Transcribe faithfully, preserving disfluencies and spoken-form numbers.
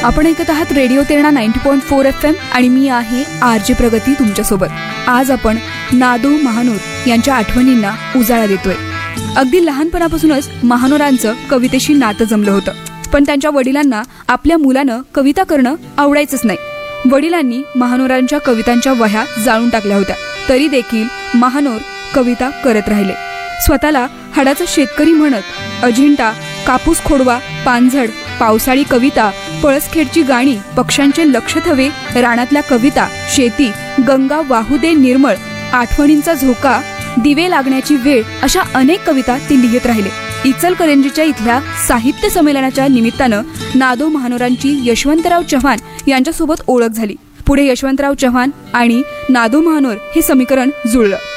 आपण ऐकत आहात radio Terna ninety point four F M आणि मी आहे आर जे प्रगती तुमच्यासोबत. आज आपण नादू महानोर यांच्या आठवणींना उजाळा देतोय. अगदी लहानपणापासूनच महानोरांचं कवितेशी नातं जमलं होतं, पण त्यांच्या वडिलांना आपल्या मुलानं कविता करणं आवडायचंच नाही. वडिलांनी महानोरांच्या कवितांच्या वह्या जाळून टाकल्या होत्या, तरी देखील महानोर कविता करत राहिले. स्वतःला हाडाचा शेतकरी म्हणत अजिंठा, कापूस खोडवा, पानझड, पावसाळी कविता, पळसखेडची गाणी, पक्ष्यांचे लक्ष थवे, रानातल्या कविता, शेती, गंगा वाहू दे निर्मळ, आठवणींचा झोका, दिवे लागण्याची वेळ, अशा अनेक कविता ते लिहित राहिले. इचलकरंजीच्या इथल्या साहित्य संमेलनाच्या निमित्तानं नादू महानोरांची यशवंतराव चव्हाण यांच्यासोबत ओळख झाली. पुढे यशवंतराव चव्हाण आणि नादू महानोर हे समीकरण जुळलं.